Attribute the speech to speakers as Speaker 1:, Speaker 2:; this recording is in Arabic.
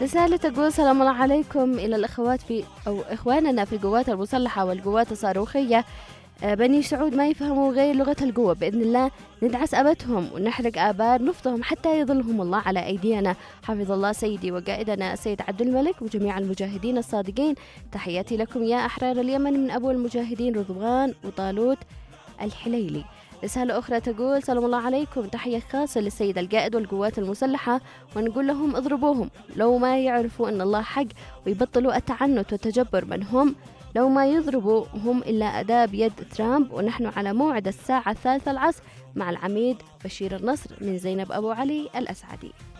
Speaker 1: رسالة تقول: سلام الله عليكم إلى الأخوات أو إخواننا في القوات المسلحة والقوات الصاروخية. بني سعود ما يفهموا غير لغة القوة. بإذن الله ندعس أبتهم ونحرق آبار نفطهم حتى يظلهم الله على أيدينا. حفظ الله سيدي وقائدنا السيد عبد الملك وجميع المجاهدين الصادقين. تحياتي لكم يا أحرار اليمن من أبو المجاهدين رضوان وطالوت الحليلي. رسالة أخرى تقول: سلام الله عليكم، تحية خاصة للسيد القائد والقوات المسلحة، ونقول لهم اضربوهم لو ما يعرفوا أن الله حق، ويبطلوا التعنت والتجبر من هم. لو ما يضربوا هم إلا أداة بيد ترامب. ونحن على موعد الساعة 3 العصر مع العميد بشير النصر. من زينب أبو علي الأسعدي.